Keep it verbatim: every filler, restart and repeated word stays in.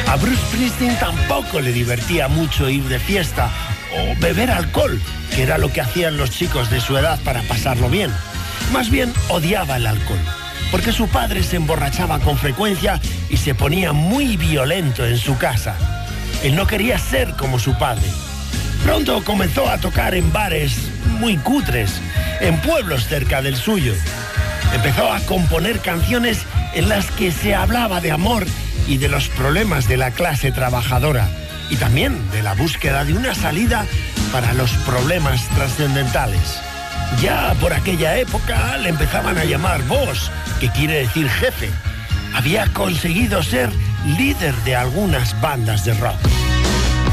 A Bruce Springsteen tampoco le divertía mucho ir de fiesta o beber alcohol, que era lo que hacían los chicos de su edad para pasarlo bien. Más bien odiaba el alcohol, porque su padre se emborrachaba con frecuencia y se ponía muy violento en su casa. Él no quería ser como su padre. Pronto comenzó a tocar en bares muy cutres, en pueblos cerca del suyo. Empezó a componer canciones en las que se hablaba de amor y de los problemas de la clase trabajadora, y también de la búsqueda de una salida para los problemas trascendentales. Ya por aquella época le empezaban a llamar boss, que quiere decir jefe. Había conseguido ser líder de algunas bandas de rock.